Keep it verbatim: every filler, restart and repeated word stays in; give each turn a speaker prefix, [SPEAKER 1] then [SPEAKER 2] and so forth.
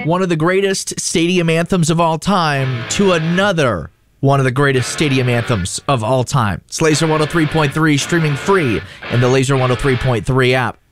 [SPEAKER 1] one of the greatest stadium anthems of all time to another one of the greatest stadium anthems of all time. It's Laser one oh three point three, streaming free in the Laser one oh three point three app.